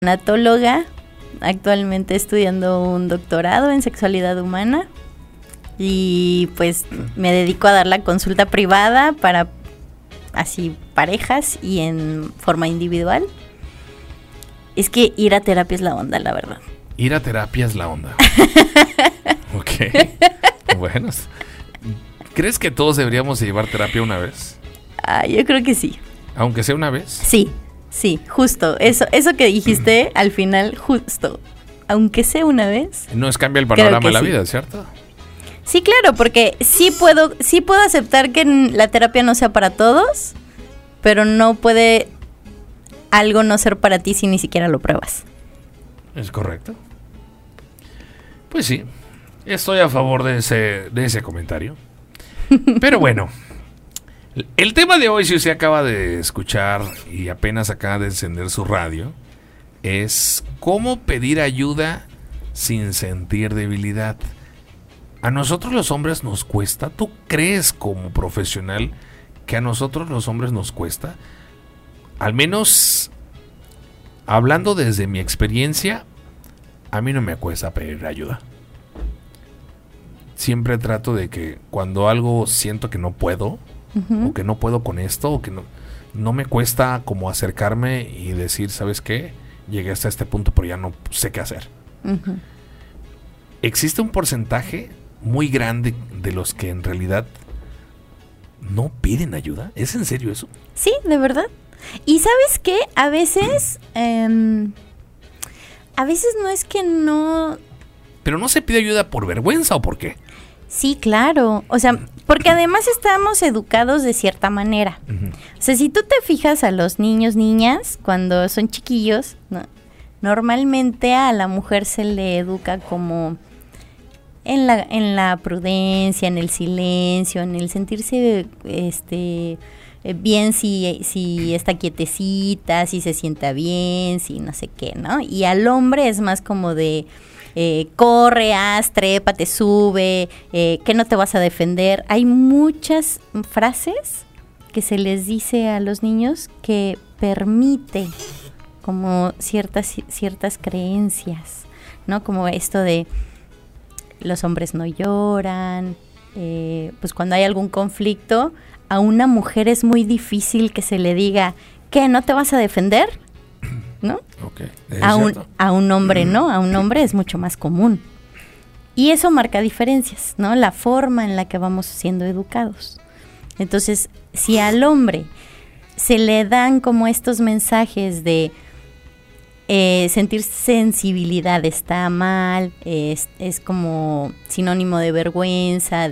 Tanatóloga, actualmente estudiando un doctorado en sexualidad humana y pues me dedico a dar la consulta privada para así parejas y en forma individual. Es que ir a terapia es la onda, la verdad. Ir a terapia es la onda. Ok. Bueno, ¿crees que todos deberíamos llevar terapia una vez? Yo creo que sí. ¿Aunque sea una vez? Sí, justo. Eso que dijiste al final, justo. Aunque sea una vez. No es cambia el panorama de la vida, ¿cierto? Sí, claro, porque sí puedo aceptar que la terapia no sea para todos, pero no puede algo no ser para ti si ni siquiera lo pruebas. ¿Es correcto? Pues sí, estoy a favor de ese comentario. Pero bueno, el tema de hoy, si usted acaba de escuchar y apenas acaba de encender su radio, es cómo pedir ayuda sin sentir debilidad. A nosotros los hombres nos cuesta. ¿Tú crees como profesional que a nosotros los hombres nos cuesta? Al menos, hablando desde mi experiencia, a mí no me cuesta pedir ayuda. Siempre trato de que cuando algo siento que no puedo, o que no puedo con esto, o que no me cuesta como acercarme y decir, ¿sabes qué? Llegué hasta este punto, pero ya no sé qué hacer. Existe un porcentaje muy grande de los que en realidad no piden ayuda. ¿Es en serio eso? Sí, de verdad. Y ¿sabes qué? A veces no es que no... Pero no se pide ayuda por vergüenza o por qué. Sí, claro. O sea, porque además estamos educados de cierta manera. O sea, si tú te fijas a los niños, niñas, cuando son chiquillos, ¿no? Normalmente a la mujer se le educa como en la prudencia, en el silencio, en el sentirse bien si está quietecita, si se sienta bien, si no sé qué, ¿no? Y al hombre es más como de corre, haz, trépate, sube, que no te vas a defender. Hay muchas frases que se les dice a los niños que permite como ciertas creencias, ¿no? Como esto de los hombres no lloran, pues cuando hay algún conflicto, a una mujer es muy difícil que se le diga, ¿qué? ¿No te vas a defender? ¿No? Okay. A un hombre no, a un hombre es mucho más común. Y eso marca diferencias, ¿no? La forma en la que vamos siendo educados. Entonces, si al hombre se le dan como estos mensajes de sentir sensibilidad está mal, es como sinónimo de vergüenza,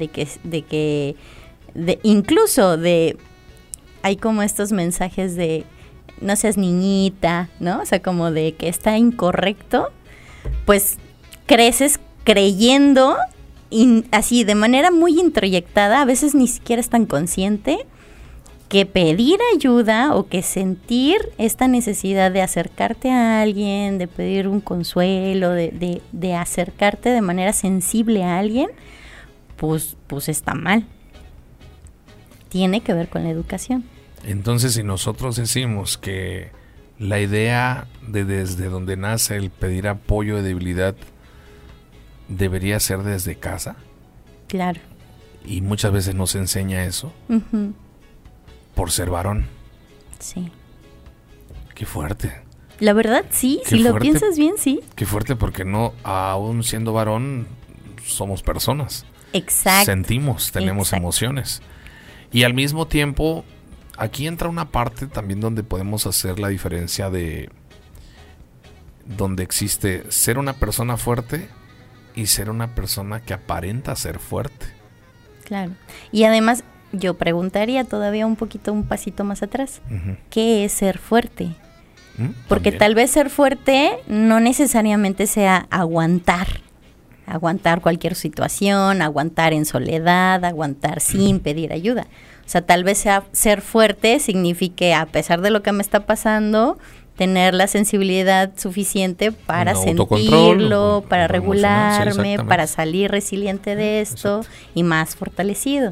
incluso hay como estos mensajes de no seas niñita, ¿no? O sea, como de que está incorrecto, pues creces creyendo así de manera muy introyectada, a veces ni siquiera es tan consciente, que pedir ayuda o que sentir esta necesidad de acercarte a alguien, de pedir un consuelo, de acercarte de manera sensible a alguien, pues está mal. Tiene que ver con la educación. Entonces, si nosotros decimos que la idea de desde donde nace el pedir apoyo de debilidad debería ser desde casa. Claro. Y muchas veces nos enseña eso. Por ser varón. Sí. Qué fuerte. La verdad, sí. Qué si fuerte, lo piensas bien, sí. Qué fuerte, porque no, aún siendo varón, somos personas. Exacto. Sentimos, tenemos emociones. Y al mismo tiempo, aquí entra una parte también donde podemos hacer la diferencia de donde existe ser una persona fuerte y ser una persona que aparenta ser fuerte. Claro. Y además, yo preguntaría todavía un pasito más atrás. ¿Qué es ser fuerte? Porque tal vez ser fuerte no necesariamente sea aguantar cualquier situación, aguantar en soledad, aguantar sin pedir ayuda. O sea, tal vez ser fuerte signifique, a pesar de lo que me está pasando, tener la sensibilidad suficiente para sentirlo, para regularme, para salir resiliente de esto y más fortalecido.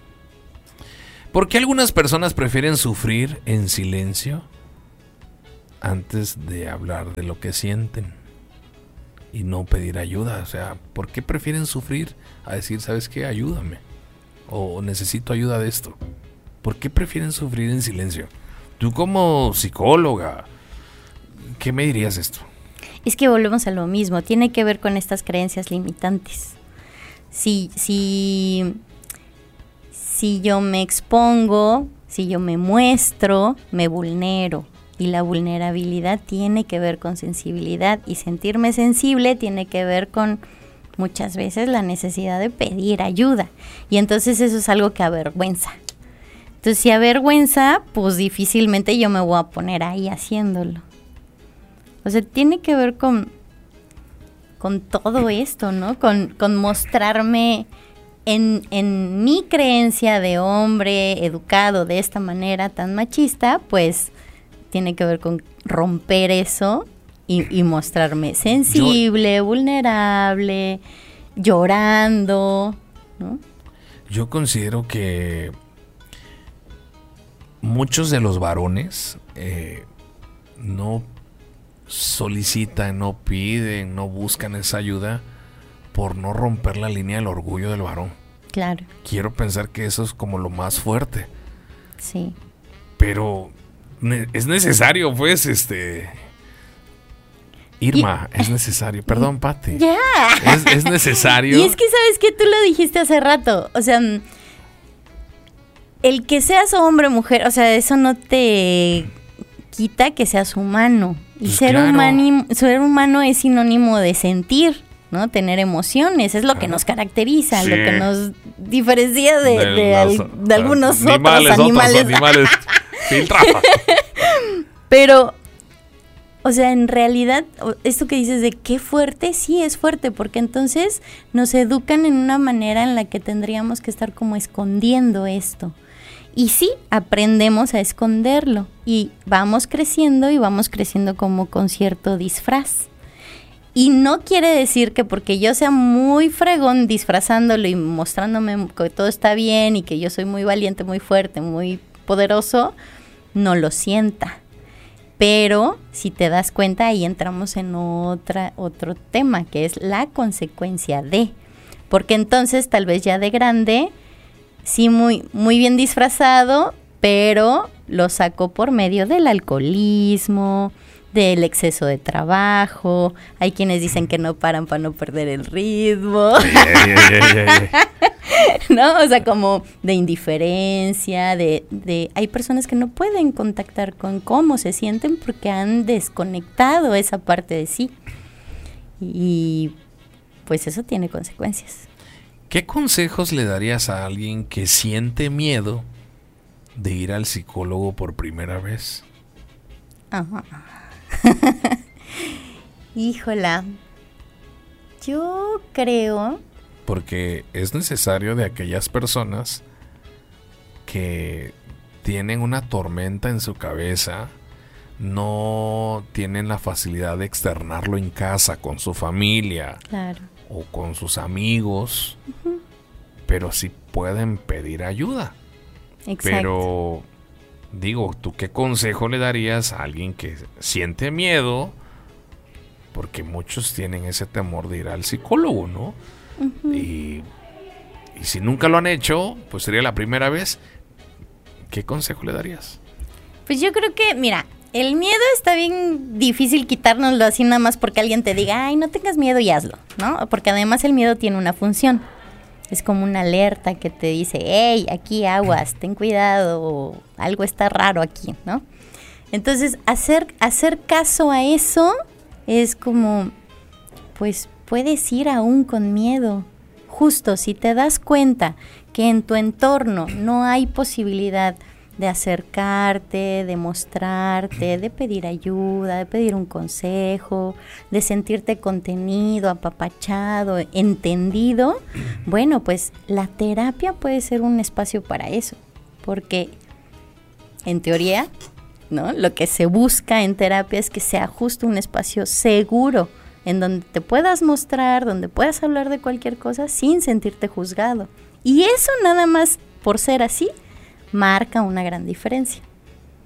¿Por qué algunas personas prefieren sufrir en silencio antes de hablar de lo que sienten y no pedir ayuda. O sea, ¿por qué prefieren sufrir a decir, ¿sabes qué? Ayúdame. O necesito ayuda de esto. ¿Por qué prefieren sufrir en silencio? Tú como psicóloga, ¿qué me dirías de esto? Es que volvemos a lo mismo, tiene que ver con estas creencias limitantes. Si yo me expongo, si yo me muestro, me vulnero. Y la vulnerabilidad tiene que ver con sensibilidad. Y sentirme sensible tiene que ver con muchas veces la necesidad de pedir ayuda. Y entonces eso es algo que avergüenza. Entonces si avergüenza, pues difícilmente yo me voy a poner ahí haciéndolo. O sea, tiene que ver con todo esto, ¿no? Con mostrarme en mi creencia de hombre educado de esta manera tan machista, pues tiene que ver con romper eso y mostrarme sensible, vulnerable, llorando, ¿no? Yo considero que muchos de los varones no solicitan, no piden, no buscan esa ayuda por no romper la línea del orgullo del varón. Claro. Quiero pensar que eso es como lo más fuerte. Sí. Pero es necesario, pues, Irma, es necesario. Perdón, Pati. Ya. Es necesario. Y es que, ¿sabes qué? Tú lo dijiste hace rato. O sea, el que seas hombre o mujer, o sea, eso no te quita que seas humano. Y pues ser claro. humano es sinónimo de sentir, ¿no? Tener emociones, es lo que nos caracteriza, sí. lo que nos diferencia de algunos otros animales. Filtrafa. Pero, o sea, en realidad, esto que dices de qué fuerte, sí es fuerte, porque entonces nos educan en una manera en la que tendríamos que estar como escondiendo esto. Y sí, aprendemos a esconderlo y vamos creciendo como con cierto disfraz. Y no quiere decir que porque yo sea muy fregón disfrazándolo y mostrándome que todo está bien y que yo soy muy valiente, muy fuerte, muy poderoso, no lo sienta. Pero si te das cuenta, ahí entramos en otro tema, que es la consecuencia de. Porque entonces tal vez ya de grande, sí muy, muy bien disfrazado, pero lo sacó por medio del alcoholismo, del exceso de trabajo. Hay quienes dicen que no paran para no perder el ritmo. ¿No? O sea, como de indiferencia, hay personas que no pueden contactar con cómo se sienten porque han desconectado esa parte de sí. Y pues eso tiene consecuencias. ¿Qué consejos le darías a alguien que siente miedo de ir al psicólogo por primera vez? Ajá. Híjola, yo creo... Porque es necesario de aquellas personas que tienen una tormenta en su cabeza, no tienen la facilidad de externarlo en casa con su familia, claro, o con sus amigos, pero sí pueden pedir ayuda. Exacto. Pero digo, ¿tú qué consejo le darías a alguien que siente miedo? Porque muchos tienen ese temor de ir al psicólogo, ¿no? Y si nunca lo han hecho, pues sería la primera vez. ¿Qué consejo le darías? Pues yo creo que, mira, el miedo está bien difícil quitárnoslo así nada más porque alguien te diga, ay, no tengas miedo y hazlo, ¿no? Porque además el miedo tiene una función. Es como una alerta que te dice, hey, aquí aguas, ten cuidado, algo está raro aquí, ¿no? Entonces, hacer caso a eso es como, pues puedes ir aún con miedo. Justo, si te das cuenta que en tu entorno no hay posibilidad de acercarte, de mostrarte, de pedir ayuda, de pedir un consejo, de sentirte contenido, apapachado, entendido, bueno, pues la terapia puede ser un espacio para eso, porque en teoría, ¿no? Lo que se busca en terapia es que sea justo un espacio seguro, en donde te puedas mostrar, donde puedas hablar de cualquier cosa sin sentirte juzgado. Y eso nada más por ser así, marca una gran diferencia.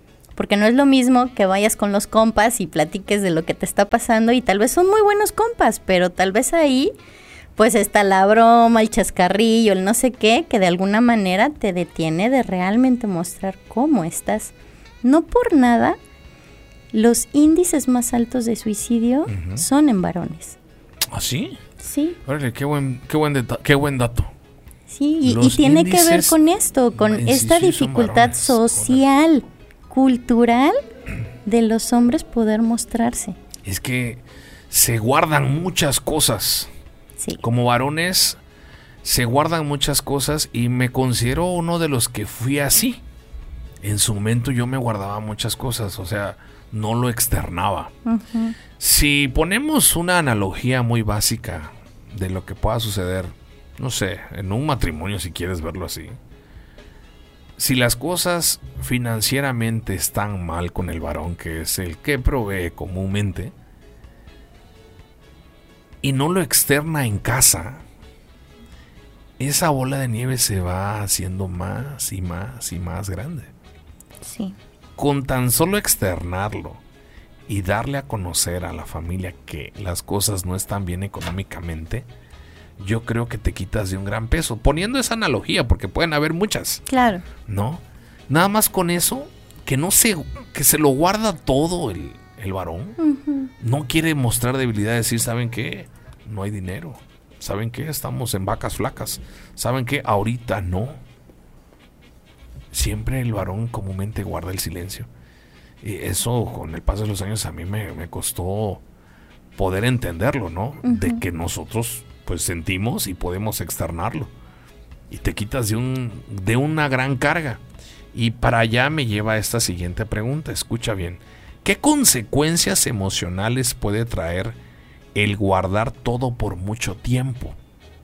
Porque no es lo mismo que vayas con los compas y platiques de lo que te está pasando, y tal vez son muy buenos compas, pero tal vez ahí pues está la broma, el chascarrillo, el no sé qué, que de alguna manera te detiene de realmente mostrar cómo estás. No por nada, los índices más altos de suicidio son en varones. ¿Ah, sí? Sí. Órale, qué buen dato. Sí, y tiene que ver con esto, con esta dificultad social, cultural de los hombres poder mostrarse. Es que se guardan muchas cosas. Sí. Como varones se guardan muchas cosas, y me considero uno de los que fui así. En su momento yo me guardaba muchas cosas, o sea, no lo externaba. Uh-huh. Si ponemos una analogía muy básica de lo que pueda suceder, no sé, en un matrimonio, si quieres verlo así. Si las cosas financieramente están mal con el varón, que es el que provee comúnmente, y no lo externa en casa, esa bola de nieve se va haciendo más y más y más grande. Sí. Con tan solo externarlo y darle a conocer a la familia que las cosas no están bien económicamente, yo creo que te quitas de un gran peso. Poniendo esa analogía, porque pueden haber muchas. Claro. ¿No? Nada más con eso, que se lo guarda todo el varón. Uh-huh. No quiere mostrar debilidad, decir, ¿saben qué? No hay dinero. ¿Saben qué? Estamos en vacas flacas. ¿Saben qué? Ahorita no. Siempre el varón comúnmente guarda el silencio. Y eso, con el paso de los años, a mí me costó poder entenderlo, ¿no? Uh-huh. De que nosotros, pues, sentimos y podemos externarlo. Y te quitas de una gran carga. Y para allá me lleva esta siguiente pregunta. Escucha bien. ¿Qué consecuencias emocionales puede traer el guardar todo por mucho tiempo?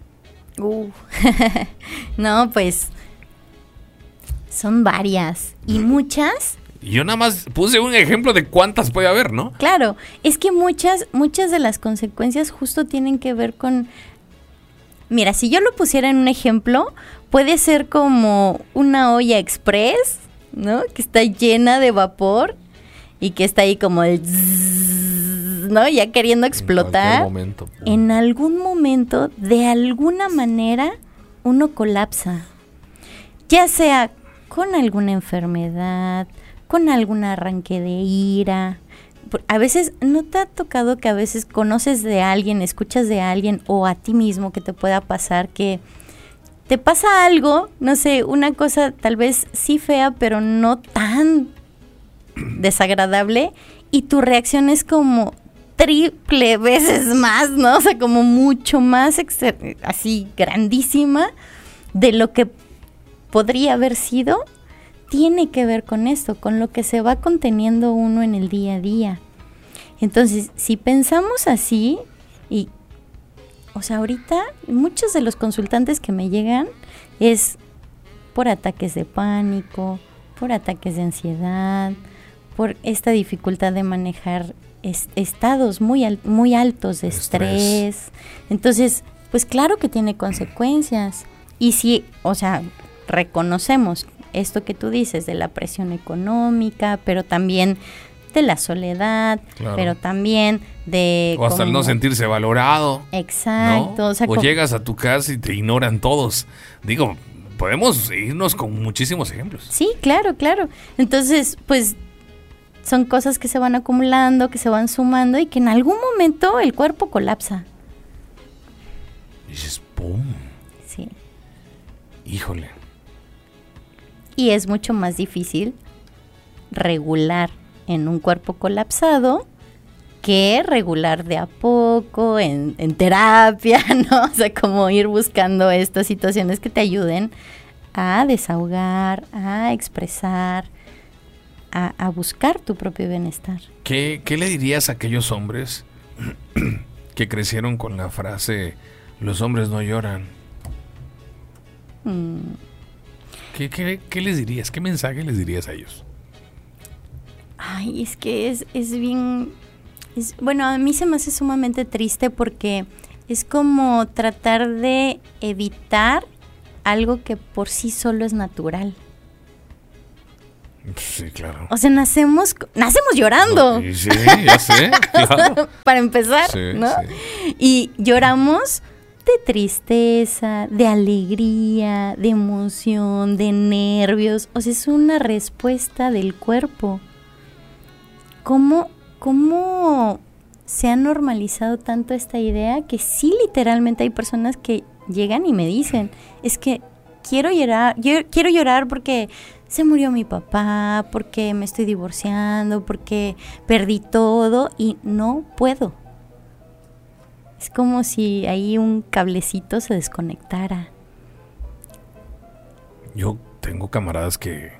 No, pues son varias y muchas. Yo nada más puse un ejemplo de cuántas puede haber, ¿no? Claro, es que muchas de las consecuencias justo tienen que ver con... Mira, si yo lo pusiera en un ejemplo, puede ser como una olla express, ¿no? Que está llena de vapor y que está ahí como el zzz, ¿no? Ya queriendo explotar. En algún momento, de alguna manera, uno colapsa. Ya sea con alguna enfermedad, con algún arranque de ira. A veces, ¿no te ha tocado que a veces conoces de alguien, escuchas de alguien o a ti mismo que te pueda pasar, que te pasa algo, no sé, una cosa tal vez sí fea, pero no tan desagradable, y tu reacción es como triple veces más, ¿no? O sea, como mucho más así grandísima de lo que podría haber sido? Tiene que ver con esto, con lo que se va conteniendo uno en el día a día. Entonces, si pensamos así, y, o sea, ahorita muchos de los consultantes que me llegan es por ataques de pánico, por ataques de ansiedad, por esta dificultad de manejar estados muy altos de estrés. Entonces, pues claro que tiene consecuencias. Y si, o sea, reconocemos esto que tú dices de la presión económica, pero también de la soledad, claro, pero también de... O hasta el no sentirse valorado. Exacto. ¿No? O llegas a tu casa y te ignoran todos. Digo, podemos irnos con muchísimos ejemplos. Sí, claro, claro. Entonces, pues, son cosas que se van acumulando, que se van sumando y que en algún momento el cuerpo colapsa. Y dices, ¡pum! Sí. Híjole. Y es mucho más difícil regular en un cuerpo colapsado que regular de a poco en terapia, ¿no? O sea, como ir buscando estas situaciones que te ayuden a desahogar, a expresar, a buscar tu propio bienestar. ¿Qué le dirías a aquellos hombres que crecieron con la frase, los hombres no lloran? ¿Qué les dirías? ¿Qué mensaje les dirías a ellos? Ay, es que es bien... bueno, a mí se me hace sumamente triste porque es como tratar de evitar algo que por sí solo es natural. Sí, claro. O sea, nacemos llorando. No, sí, ya sé, claro. Para empezar, Sí, ¿no? sí. Y lloramos de tristeza, de alegría, de emoción, de nervios. O sea, es una respuesta del cuerpo. ¿Cómo se ha normalizado tanto esta idea que sí, literalmente hay personas que llegan y me dicen, es que quiero llorar porque se murió mi papá, porque me estoy divorciando, porque perdí todo y no puedo. Es como si ahí un cablecito se desconectara. Yo tengo camaradas que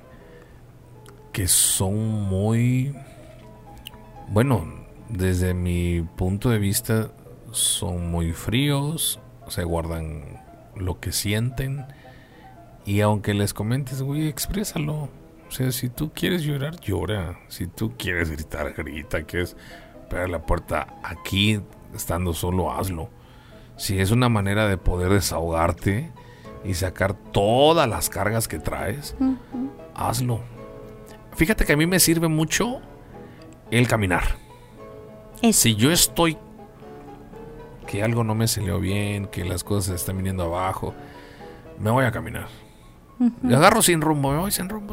son muy... Bueno, desde mi punto de vista, son muy fríos, se guardan lo que sienten, y aunque les comentes, güey, exprésalo. O sea, si tú quieres llorar, llora. Si tú quieres gritar, grita. Quieres pegar la puerta aquí, estando solo, hazlo. Si es una manera de poder desahogarte y sacar todas las cargas que traes, hazlo. Fíjate que a mí me sirve mucho el caminar. Si yo estoy que algo no me salió bien, que las cosas se están viniendo abajo, me voy a caminar. Y agarro sin rumbo, me voy sin rumbo.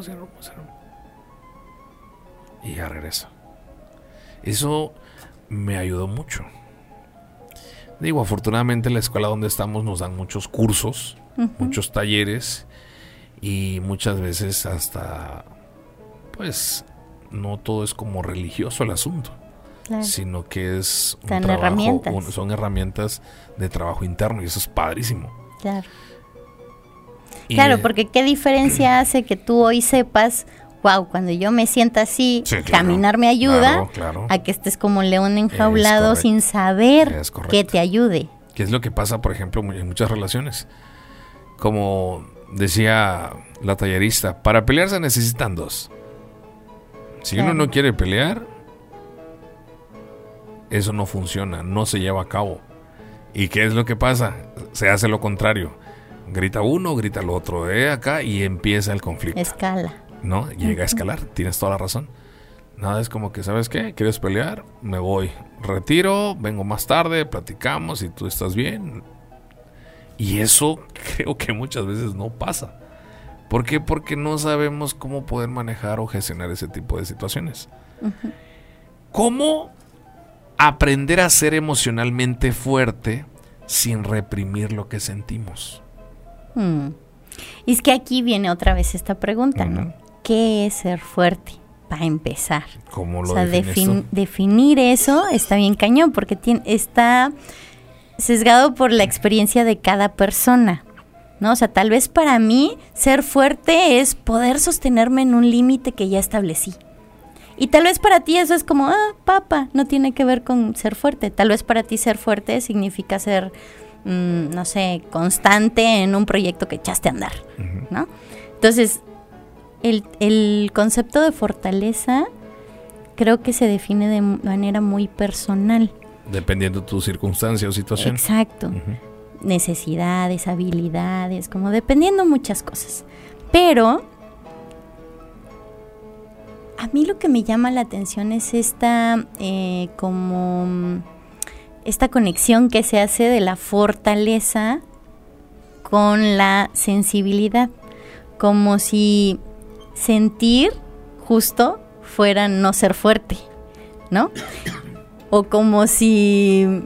Y ya regreso. Eso me ayudó mucho. Digo, afortunadamente en la escuela donde estamos nos dan muchos cursos, muchos talleres, y muchas veces hasta, pues, no todo es como religioso el asunto, claro, sino que es un trabajo, herramientas. Son herramientas de trabajo interno, y eso es padrísimo. Claro. Claro, porque qué diferencia hace que tú hoy sepas, wow, cuando yo me sienta así, sí, claro, caminar me ayuda, claro. A que estés como un león enjaulado sin saber que te ayude. ¿Qué es lo que pasa, por ejemplo, en muchas relaciones? Como decía la tallerista, para pelear se necesitan dos. Si uno no quiere pelear, eso no funciona, no se lleva a cabo. ¿Y qué es lo que pasa? Se hace lo contrario. Grita uno, grita el otro de acá y empieza el conflicto. Escala. ¿No? Llega a escalar, tienes toda la razón. Nada, es como que, ¿sabes qué? ¿Quieres pelear? Me voy. Retiro, vengo más tarde, platicamos y tú estás bien. Y eso creo que muchas veces no pasa. ¿Por qué? Porque no sabemos cómo poder manejar o gestionar ese tipo de situaciones. ¿Cómo aprender a ser emocionalmente fuerte sin reprimir lo que sentimos? Y es que aquí viene otra vez esta pregunta, ¿no? ¿Qué es ser fuerte? Para empezar. ¿Cómo lo defines tú? Definir eso está bien cañón, porque está sesgado por la experiencia de cada persona, ¿no? O sea, tal vez para mí ser fuerte es poder sostenerme en un límite que ya establecí. Y tal vez para ti eso es como, papa, no tiene que ver con ser fuerte. Tal vez para ti ser fuerte significa ser, no sé, constante en un proyecto que echaste a andar, ¿no? Entonces, el concepto de fortaleza creo que se define de manera muy personal. Dependiendo de tu circunstancia o situación. Exacto. Necesidades, habilidades, como dependiendo muchas cosas. Pero a mí lo que me llama la atención es esta conexión que se hace de la fortaleza con la sensibilidad, como si sentir justo fuera no ser fuerte, ¿no? O como si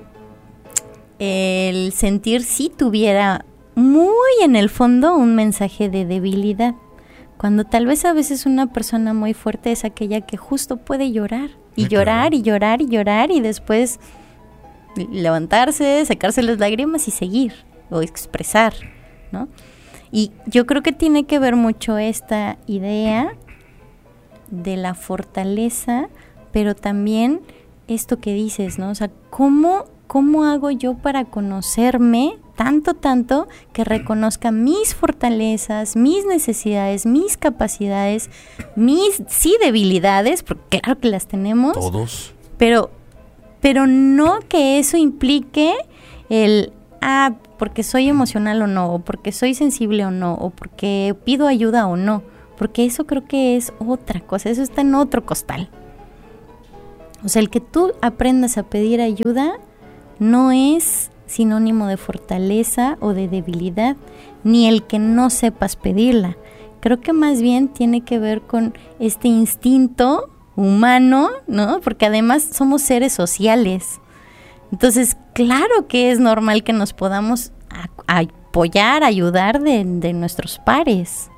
el sentir sí tuviera muy en el fondo un mensaje de debilidad, cuando tal vez a veces una persona muy fuerte es aquella que justo puede llorar y llorar y llorar y llorar y después levantarse, secarse las lágrimas y seguir o expresar, ¿no? Y yo creo que tiene que ver mucho esta idea de la fortaleza, pero también esto que dices, ¿no? O sea, ¿cómo hago yo para conocerme tanto que reconozca mis fortalezas, mis necesidades, mis capacidades, mis debilidades, porque claro que las tenemos. Todos. Pero no que eso implique el porque soy emocional o no, o porque soy sensible o no, o porque pido ayuda o no, porque eso creo que es otra cosa, eso está en otro costal. O sea, el que tú aprendas a pedir ayuda no es sinónimo de fortaleza o de debilidad, ni el que no sepas pedirla. Creo que más bien tiene que ver con este instinto humano, ¿no? Porque además somos seres sociales. Entonces, claro que es normal que nos podamos apoyar, ayudar de nuestros pares.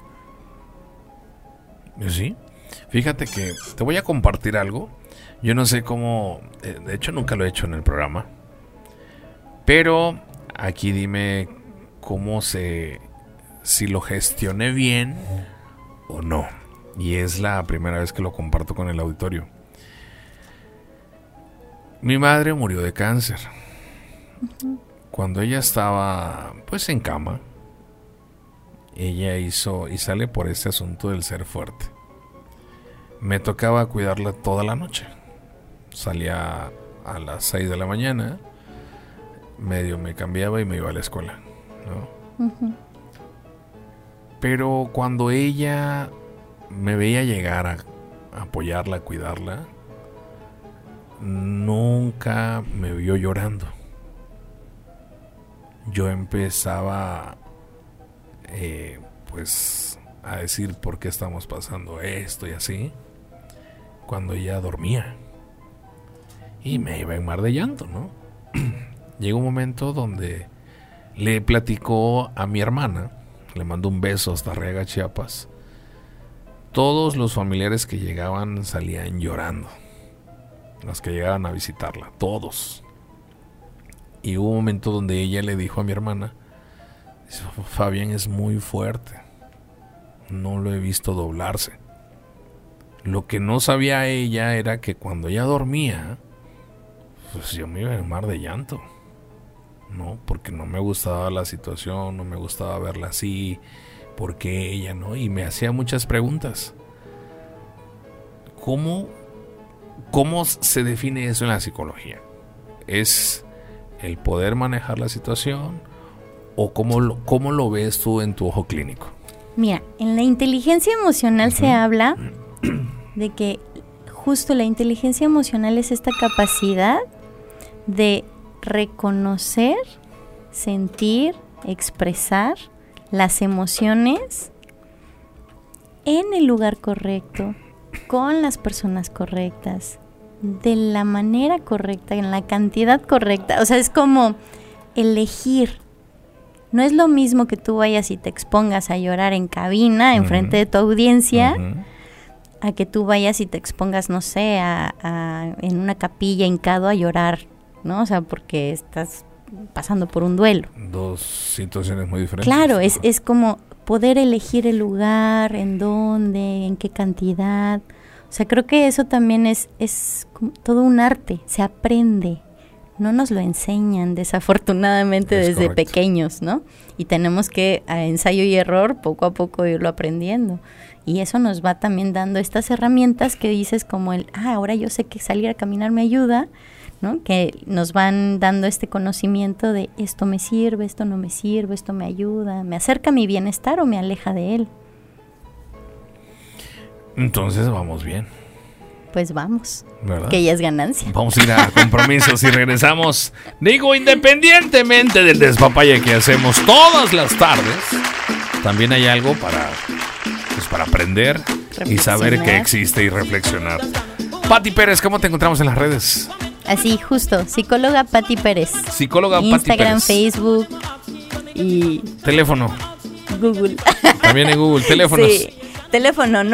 Sí, fíjate que te voy a compartir algo. Yo no sé cómo, de hecho nunca lo he hecho en el programa, pero aquí dime si lo gestioné bien o no. Y es la primera vez que lo comparto con el auditorio. Mi madre murió de cáncer. Cuando ella estaba pues en cama, ella hizo y sale por ese asunto del ser fuerte. Me tocaba cuidarla toda la noche. Salía a las 6 de la mañana, medio me cambiaba y me iba a la escuela, ¿no? Uh-huh. Pero cuando ella me veía llegar a apoyarla, a cuidarla, nunca me vio llorando. Yo empezaba pues a decir por qué estamos pasando esto y así, cuando ella dormía. Y me iba en mar de llanto, ¿no? Llegó un momento donde le platicó a mi hermana, le mandó un beso hasta Arriaga, Chiapas. Todos los familiares que llegaban salían llorando, los que llegaban a visitarla, todos. Y hubo un momento donde ella le dijo a mi hermana, Fabián es muy fuerte, no lo he visto doblarse. Lo que no sabía ella era que cuando ella dormía, pues yo me iba en mar de llanto, ¿no? Porque no me gustaba la situación, no me gustaba verla así, ¿por qué ella, no? Y me hacía muchas preguntas. ¿Cómo se define eso en la psicología? ¿Es el poder manejar la situación o cómo lo ves tú en tu ojo clínico? Mira, en la inteligencia emocional se habla de que justo la inteligencia emocional es esta capacidad de reconocer, sentir, expresar las emociones en el lugar correcto, con las personas correctas, de la manera correcta, en la cantidad correcta. O sea, es como elegir. No es lo mismo que tú vayas y te expongas a llorar en cabina, enfrente de tu audiencia, a que tú vayas y te expongas, no sé, en una capilla hincado a llorar, ¿no? O sea, porque estás pasando por un duelo. Dos situaciones muy diferentes. Claro, es como poder elegir el lugar, en dónde, en qué cantidad. O sea, creo que eso también es como todo un arte, se aprende. No nos lo enseñan, desafortunadamente, desde pequeños, ¿no? Y tenemos que, a ensayo y error, poco a poco irlo aprendiendo. Y eso nos va también dando estas herramientas que dices como ahora yo sé que salir a caminar me ayuda, ¿no? Que nos van dando este conocimiento de esto me sirve, esto no me sirve, esto me ayuda, me acerca a mi bienestar o me aleja de él. Entonces vamos bien. Pues vamos, ¿verdad? Que ya es ganancia. Vamos a ir a compromisos y regresamos. Digo, independientemente del despapalle que hacemos todas las tardes, también hay algo para aprender y saber que existe y reflexionar. Pati Pérez, ¿cómo te encontramos en las redes? Así, justo, psicóloga Pati Pérez. Psicóloga Pati Pérez. Instagram, Facebook y... Teléfono. Google. También en Google, teléfonos. Sí. Teléfono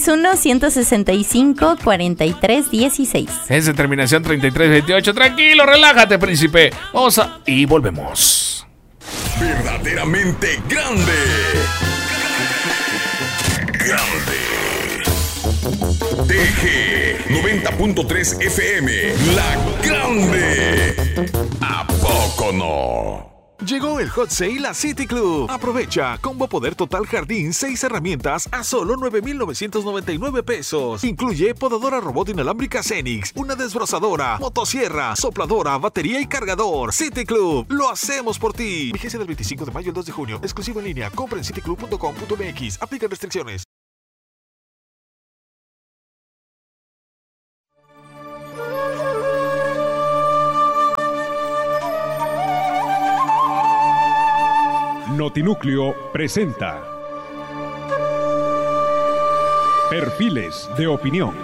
961-165-4316. Es de terminación 3328. Tranquilo, relájate, príncipe. Y volvemos. Verdaderamente grande. Grande. TG 90.3 FM. La Grande. ¿A poco no? Llegó el Hot Sale a City Club. Aprovecha. Combo Poder Total Jardín, 6 herramientas a solo 9,999 pesos. Incluye podadora robot inalámbrica Cenix, una desbrozadora, motosierra, sopladora, batería y cargador. City Club, lo hacemos por ti. Vigencia del 25 de mayo al 2 de junio. Exclusivo en línea. Compra en cityclub.com.mx. Aplican restricciones. Notinúcleo presenta Perfiles de Opinión.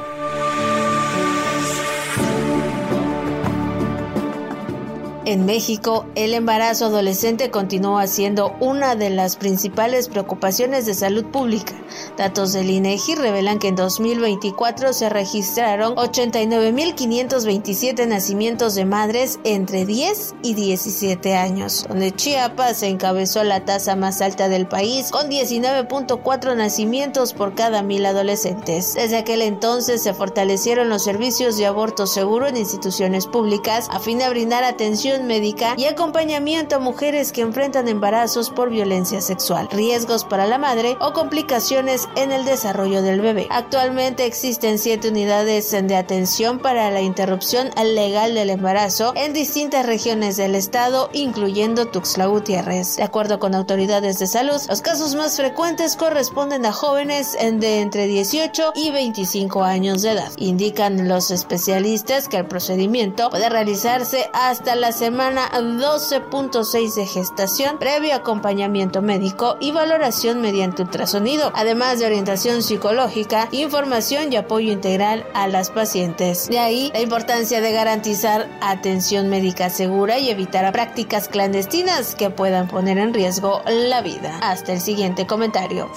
En México, el embarazo adolescente continúa siendo una de las principales preocupaciones de salud pública. Datos del INEGI revelan que en 2024 se registraron 89.527 nacimientos de madres entre 10 y 17 años, donde Chiapas encabezó la tasa más alta del país con 19.4 nacimientos por cada 1,000 adolescentes. Desde aquel entonces se fortalecieron los servicios de aborto seguro en instituciones públicas a fin de brindar atención médica y acompañamiento a mujeres que enfrentan embarazos por violencia sexual, riesgos para la madre o complicaciones en el desarrollo del bebé. Actualmente existen 7 unidades de atención para la interrupción legal del embarazo en distintas regiones del estado, incluyendo Tuxtla Gutiérrez. De acuerdo con autoridades de salud, los casos más frecuentes corresponden a jóvenes de entre 18 y 25 años de edad. Indican los especialistas que el procedimiento puede realizarse hasta la semana 12.6 de gestación, previo acompañamiento médico y valoración mediante ultrasonido, además de orientación psicológica, información y apoyo integral a las pacientes. De ahí la importancia de garantizar atención médica segura y evitar prácticas clandestinas que puedan poner en riesgo la vida. Hasta el siguiente comentario.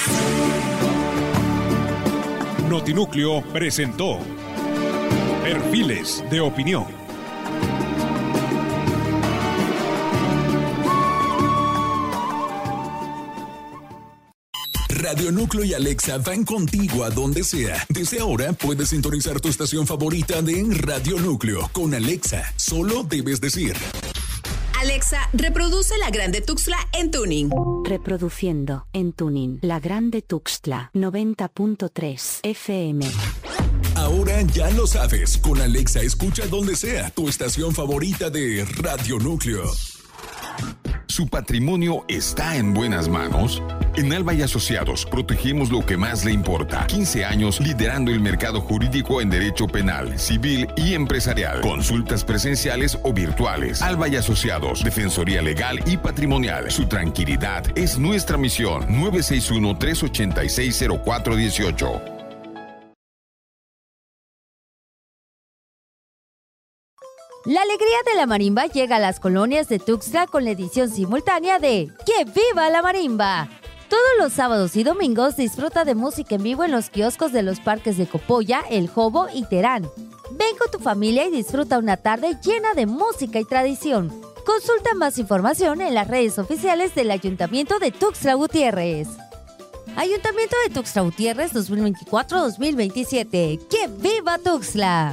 Notinúcleo presentó Perfiles de Opinión. Radio Núcleo y Alexa van contigo a donde sea. Desde ahora puedes sintonizar tu estación favorita de Radio Núcleo. Con Alexa, solo debes decir: Alexa, reproduce La Grande Tuxtla en tuning. Reproduciendo en tuning La Grande Tuxtla 90.3 FM. Ahora ya lo sabes. Con Alexa escucha donde sea tu estación favorita de Radio Núcleo. ¿Su patrimonio está en buenas manos? En Alba y Asociados protegemos lo que más le importa. 15 años liderando el mercado jurídico en derecho penal, civil y empresarial. Consultas presenciales o virtuales. Alba y Asociados, Defensoría Legal y Patrimonial. Su tranquilidad es nuestra misión. 961-386-0418. La alegría de la marimba llega a las colonias de Tuxtla con la edición simultánea de ¡Que viva la marimba! Todos los sábados y domingos disfruta de música en vivo en los kioscos de los parques de Copolla, El Jobo y Terán. Ven con tu familia y disfruta una tarde llena de música y tradición. Consulta más información en las redes oficiales del Ayuntamiento de Tuxtla Gutiérrez. Ayuntamiento de Tuxtla Gutiérrez 2024-2027. ¡Que viva Tuxtla!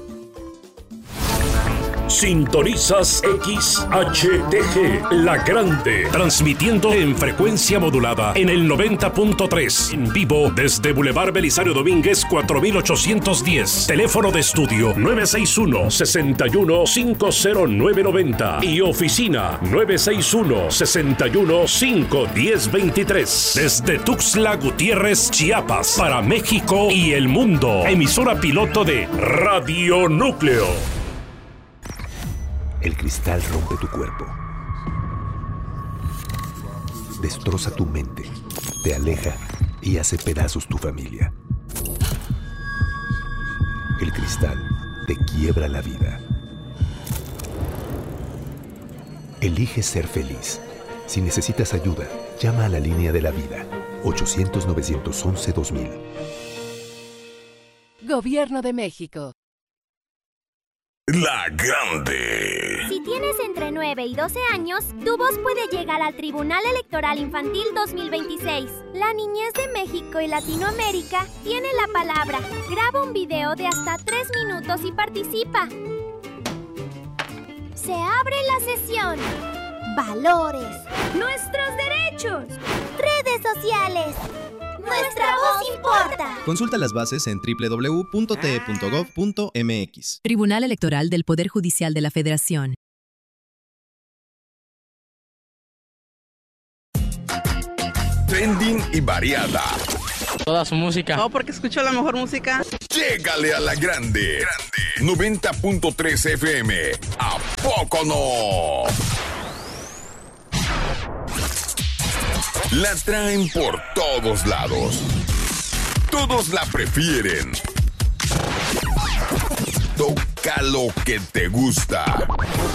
Sintonizas XHTG, La Grande, transmitiendo en frecuencia modulada en el 90.3, en vivo desde Boulevard Belisario Domínguez 4810, teléfono de estudio 961-61-50990 y oficina 961-61-51023, desde Tuxtla Gutiérrez, Chiapas, para México y el mundo, emisora piloto de Radio Núcleo. El cristal rompe tu cuerpo, destroza tu mente, te aleja y hace pedazos tu familia. El cristal te quiebra la vida. Elige ser feliz. Si necesitas ayuda, llama a la línea de la vida, 800-911-2000. Gobierno de México. La Grande. Si tienes entre 9 y 12 años, tu voz puede llegar al Tribunal Electoral Infantil 2026. La niñez de México y Latinoamérica tiene la palabra. Graba un video de hasta 3 minutos y participa. Se abre la sesión. Valores. Nuestros derechos. Redes sociales. Nuestra voz importa. Consulta las bases en www.te.gov.mx. Tribunal Electoral del Poder Judicial de la Federación. Trending y variada. Toda su música. No, porque escucho la mejor música. Llégale a La Grande. 90.3 FM. ¿A poco no? La traen por todos lados. Todos la prefieren. Toca lo que te gusta.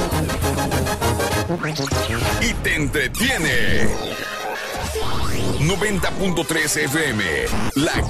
Y te entretiene. 90.3 FM. La